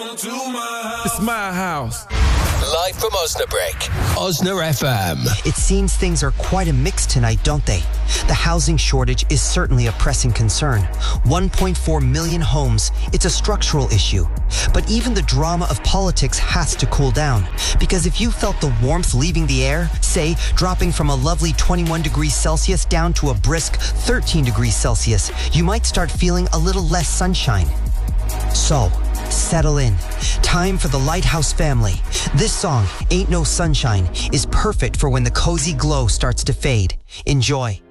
It's my house. Live from Osnabrück, Osna FM. It seems things are quite a mix tonight, don't they? The housing shortage is certainly a pressing concern. 1.4 million homes, it's a structural issue. But even the drama of politics has to cool down. Because if you felt the warmth leaving the air, say, dropping from a lovely 21 degrees Celsius down to a brisk 13 degrees Celsius, you might start feeling a little less sunshine. So, settle in. Time for the Lighthouse family. This song, Ain't No Sunshine, is perfect for when the cozy glow starts to fade. Enjoy.